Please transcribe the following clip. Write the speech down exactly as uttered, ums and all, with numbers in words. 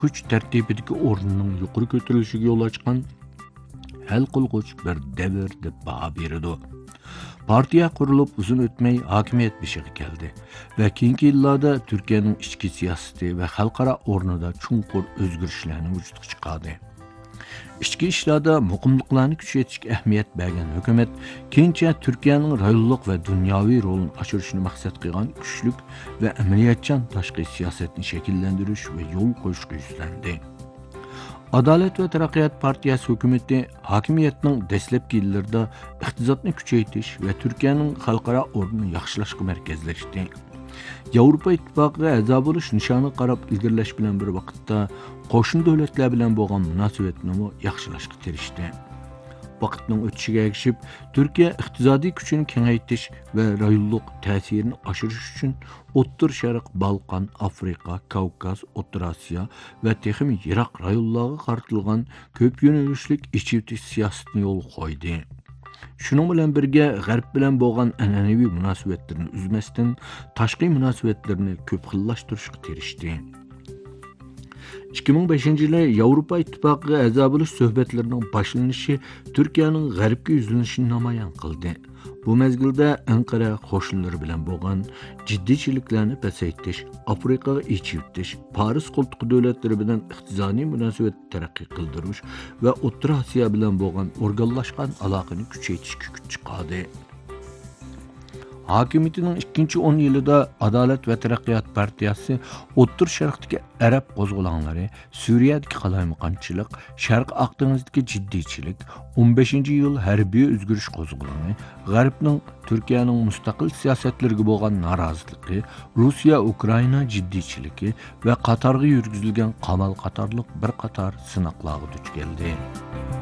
kuch tartibidagi o'rnining yuqori ko'tarilishiga yo'l ochgan hal qilg'uch bir davr deb baho beradi. Partiya qurilib uzun o'tmay hokimiyat beshiga keldi va keyingi yillarda Turkiyaning ichki siyosati va xalqaro o'rnida chunqur o'zgarishlarni vujudga chiqardi. İchki ishlarda muqimliklarni kuchaytirishga ahamiyat bergan hukumat keyincha Turkiyaning rayonlik va dunyoviy rolini oshirishni maqsad qilgan kuchlik va amaliyotchan tashqi siyosatni shakllantirish va yo'l qo'yishga yuzlandi. Adalet ve Taraqqiyot partiyasi hukumati hokimiyatning dastlabki yillarida iqtisodni kuchaytirish va Turkiyaning xalqaro o'rnini yaxshilashga markazlashdi. Yevropa ittifoqiga a'zo bo'lish nishoniga qarab ilgirlash bilan bir vaqtda qo'shni davlatlar bilan bo'lgan munosabatni yaxshilashga tirishdi. Vaqtning o'tishiga ergashib, Turkiya iqtisodiy kuchini kengaytirish va rayonlik ta'sirini oshirish uchun O'rta Sharq, Balqon, Afrika, Kavkaz, O'rta Osiyo va texim Iroq rayonlariga qaratilgan ko'p yo'nalishlik ichki siyosatni yo'l qo'ydi. Şunun bilan birga G'arb bilan bo'lgan an'anaviy munosabatlarni uzmasdan tashqi munosabatlarni ko'p xillashtirishga tirishdi. ikki ming beshinchi yili Yevropa ittifoqiga a'zo bo'lish suhbatlarining boshlanishi Turkiyaning G'arbga yuzlanishini namoyon qildi. Bu mezgilda Anqara qo'shnilari bilan bo'lgan jiddiychiliklarni pasaytirish, Afrikaga ichivtish, Paris qo'ltiqi davlatlari bilan iqtisodiy munosabat taraqqiy qildirish va O'rta Osiyo bilan bo'lgan organlashgan aloqani kuchaytirishga kuch chiqardi. Hokimiyatining ikkinchi o'n yilida Adalet ve Taraqqiyot partiyasi O'rta Sharqdagi Arab qo'zg'olonlari, Suriyadagi qalaymiqonchilik, Sharq Aqdengizdagi jiddiychilik, o'n beshinchi yil harbiy o'zgarish qo'zg'oloni, G'arbning Turkiyaning mustaqil siyosatlariga bo'lgan noroziligi, Rossiya Ukraina jiddiychiligi va Qatarga yurgizilgan qamal qatorliq bir qator sinoqlarga duch keldi.